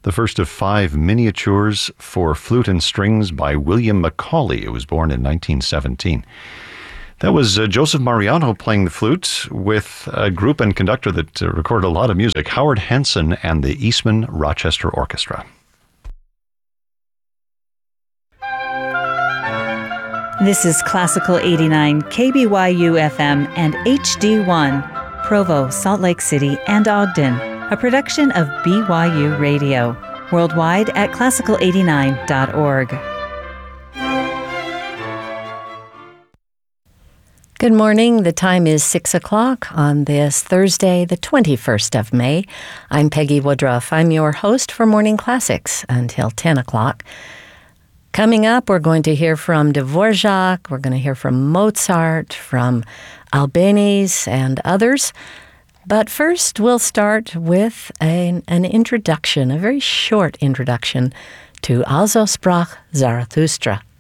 the first of 5 miniatures for flute and strings by William Macaulay. It was born in 1917. That was Joseph Mariano playing the flute with a group and conductor that recorded a lot of music, Howard Hanson and the Eastman Rochester Orchestra. This is Classical 89, KBYU FM and HD1, Provo, Salt Lake City, and Ogden, a production of BYU Radio, worldwide at classical89.org. Good morning. The time is 6 o'clock on this Thursday, the 21st of May. I'm Peggy Woodruff. I'm your host for Morning Classics until 10 o'clock. Coming up, we're going to hear from Dvorak, we're going to hear from Mozart, from Albéniz, and others. But first, we'll start with an introduction, a very short introduction to Also sprach Zarathustra.